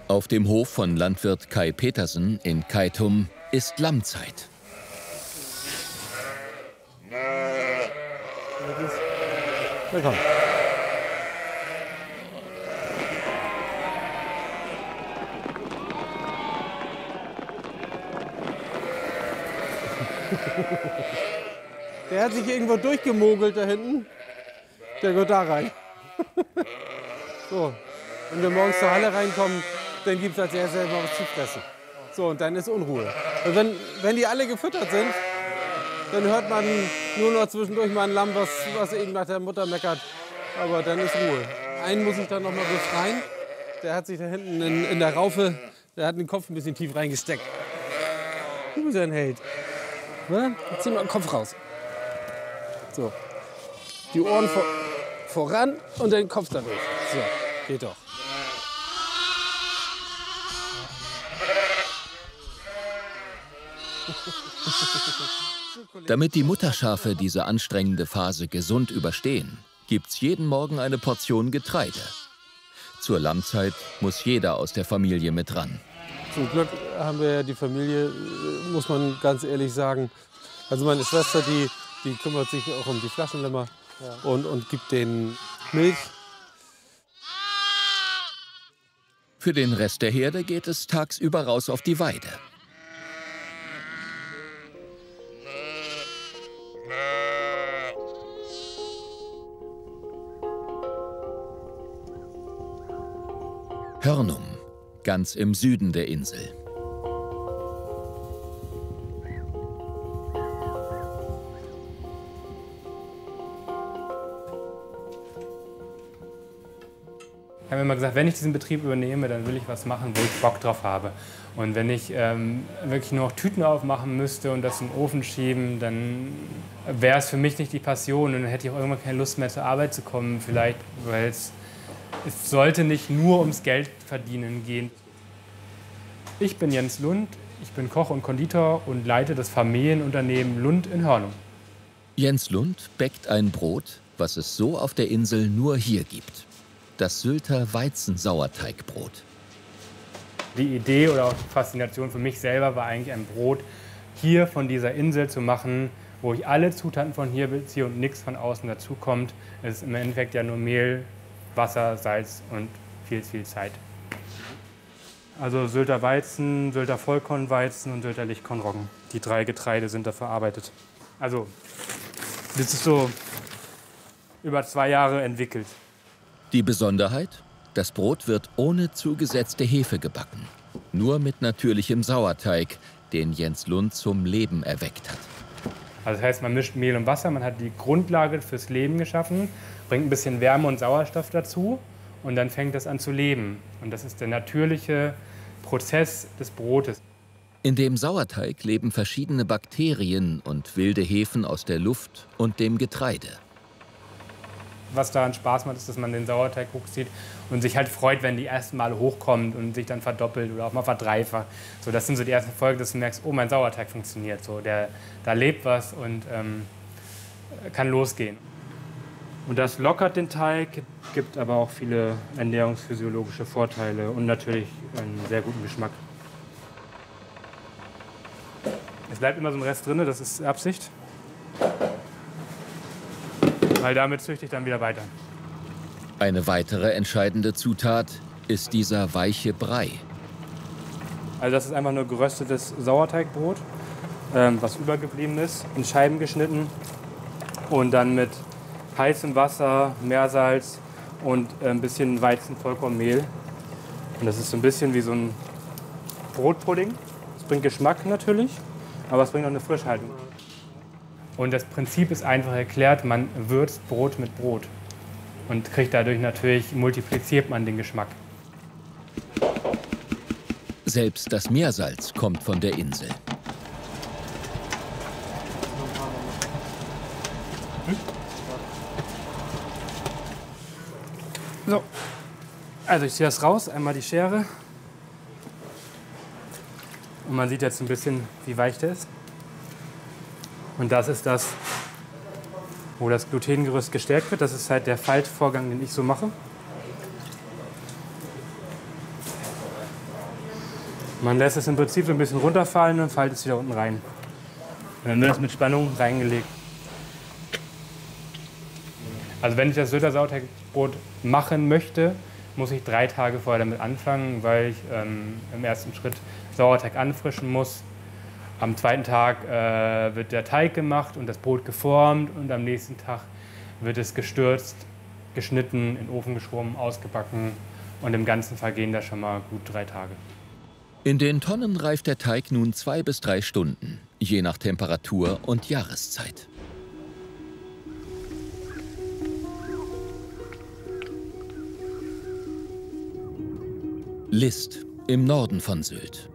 Auf dem Hof von Landwirt Kai Petersen in Keitum ist Lammzeit. Willkommen. Der hat sich irgendwo durchgemogelt da hinten. Der geht da rein. So, wenn wir morgens zur Halle reinkommen, dann gibt es als erstes mal was zu fressen. So, und dann ist Unruhe. Und wenn die alle gefüttert sind, dann hört man nur noch zwischendurch mal ein Lamm, was eben nach der Mutter meckert. Aber dann ist Ruhe. Einen muss ich dann noch mal befreien. Der hat sich da hinten in der Raufe, der hat den Kopf ein bisschen tief reingesteckt. Du bist ein Held. Na, jetzt zieh mal den Kopf raus. So. Die Ohren voran und den Kopf dadurch. So, geht doch. Damit die Mutterschafe diese anstrengende Phase gesund überstehen, gibt's jeden Morgen eine Portion Getreide. Zur Lammzeit muss jeder aus der Familie mit ran. Zum Glück haben wir ja die Familie, muss man ganz ehrlich sagen. Also meine Schwester, die kümmert sich auch um die Flaschenlämmer und gibt denen Milch. Für den Rest der Herde geht es tagsüber raus auf die Weide. Hörnum, ganz im Süden der Insel. Ich habe immer gesagt, wenn ich diesen Betrieb übernehme, dann will ich was machen, wo ich Bock drauf habe. Und wenn ich wirklich nur noch Tüten aufmachen müsste und das in den Ofen schieben, dann wäre es für mich nicht die Passion und dann hätte ich auch irgendwann keine Lust mehr zur Arbeit zu kommen. Vielleicht, weil es sollte nicht nur ums Geld verdienen gehen. Ich bin Jens Lund, ich bin Koch und Konditor und leite das Familienunternehmen Lund in Hörnum. Jens Lund bäckt ein Brot, was es so auf der Insel nur hier gibt. Das Sylter Weizensauerteigbrot. Die Idee oder auch die Faszination für mich selber war eigentlich ein Brot hier von dieser Insel zu machen, wo ich alle Zutaten von hier beziehe und nichts von außen dazukommt. Es ist im Endeffekt ja nur Mehl, Wasser, Salz und viel, viel Zeit. Also Sylter Weizen, Sylter Vollkornweizen und Sylter Lichtkornroggen. Die 3 Getreide sind da verarbeitet. Also das ist so über 2 Jahre entwickelt. Die Besonderheit? Das Brot wird ohne zugesetzte Hefe gebacken. Nur mit natürlichem Sauerteig, den Jens Lund zum Leben erweckt hat. Also das heißt, man mischt Mehl und Wasser, man hat die Grundlage fürs Leben geschaffen, bringt ein bisschen Wärme und Sauerstoff dazu und dann fängt das an zu leben. Und das ist der natürliche Prozess des Brotes. In dem Sauerteig leben verschiedene Bakterien und wilde Hefen aus der Luft und dem Getreide. Was daran Spaß macht, ist, dass man den Sauerteig hochzieht und sich halt freut, wenn die ersten Male hochkommt und sich dann verdoppelt oder auch mal verdreifacht. So, das sind so die ersten Folgen, dass du merkst, oh, mein Sauerteig funktioniert. So, da lebt was und kann losgehen. Und das lockert den Teig, gibt aber auch viele ernährungsphysiologische Vorteile und natürlich einen sehr guten Geschmack. Es bleibt immer so ein Rest drin, das ist Absicht. Weil damit züchte ich dann wieder weiter. Eine weitere entscheidende Zutat ist dieser weiche Brei. Also das ist einfach nur geröstetes Sauerteigbrot, was übergeblieben ist, in Scheiben geschnitten und dann mit heißem Wasser, Meersalz und ein bisschen Weizenvollkornmehl. Und das ist so ein bisschen wie so ein Brotpudding. Es bringt Geschmack natürlich, aber es bringt auch eine Frischhaltung. Und das Prinzip ist einfach erklärt, man würzt Brot mit Brot und kriegt dadurch natürlich, multipliziert man den Geschmack. Selbst das Meersalz kommt von der Insel. So, also ich ziehe das raus, einmal die Schere. Und man sieht jetzt ein bisschen, wie weich der ist. Und das ist das, wo das Glutengerüst gestärkt wird. Das ist halt der Faltvorgang, den ich so mache. Man lässt es im Prinzip so ein bisschen runterfallen und faltet es wieder unten rein. Und dann wird es mit Spannung reingelegt. Also wenn ich das Sylter Sauerteigbrot machen möchte, muss ich 3 Tage vorher damit anfangen, weil ich im ersten Schritt Sauerteig anfrischen muss. Am zweiten Tag wird der Teig gemacht und das Brot geformt und am nächsten Tag wird es gestürzt, geschnitten, in den Ofen geschoben, ausgebacken und im Ganzen vergehen da schon mal gut 3 Tage. In den Tonnen reift der Teig nun 2 bis 3 Stunden, je nach Temperatur und Jahreszeit. List im Norden von Sylt.